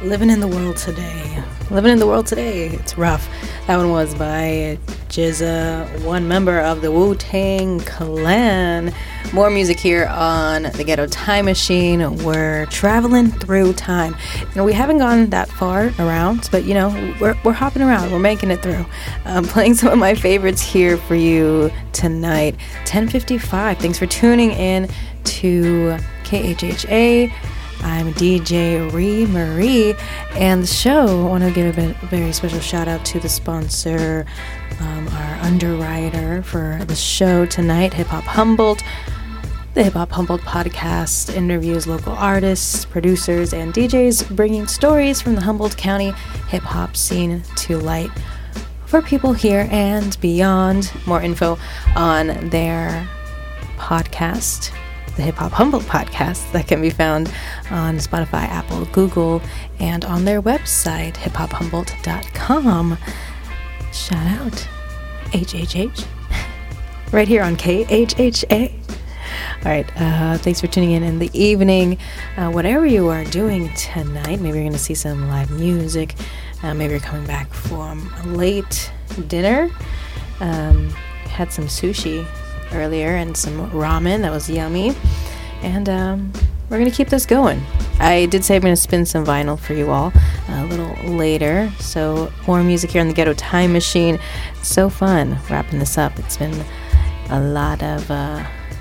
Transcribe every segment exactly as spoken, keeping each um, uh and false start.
Living in the World Today. Living in the World Today. It's rough. That one was by G Z A, one member of the Wu-Tang Clan. More music here on the Ghetto Time Machine. We're traveling through time. You know, we haven't gone that far around, but, you know, we're, we're hopping around. We're making it through. I'm playing some of my favorites here for you tonight. ten fifty-five. Thanks for tuning in to K H H A. I'm D J Ree Marie, and the show, I want to give a, a very special shout out to the sponsor, um, our underwriter for the show tonight, Hip Hop Humboldt. The Hip Hop Humboldt podcast interviews local artists, producers, and D Js, bringing stories from the Humboldt County hip hop scene to light for people here and beyond. More info on their podcast, the Hip Hop Humboldt podcast, that can be found on Spotify, Apple, Google, and on their website, hip hop humboldt dot com. Shout out H H H right here on K H H A. All right, uh, thanks for tuning in in the evening. Uh, whatever you are doing tonight, maybe you're going to see some live music. Uh, maybe you're coming back from a late dinner. Um, had some sushi earlier and some ramen that was yummy, and um, we're gonna keep this going. I did say I'm gonna spin some vinyl for you all a little later, so more music here on the Ghetto Time Machine. So fun wrapping this up. It's been a lot of uh,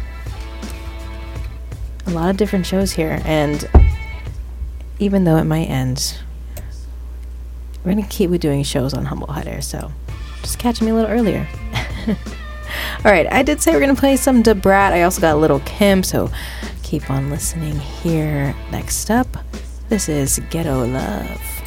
a lot of different shows here, and even though it might end, we're gonna keep doing shows on Humboldt Hot Air, so just catching me a little earlier. Alright, I did say we're going to play some Da Brat. I also got Little Kim, so keep on listening here. Next up, this is Ghetto Love.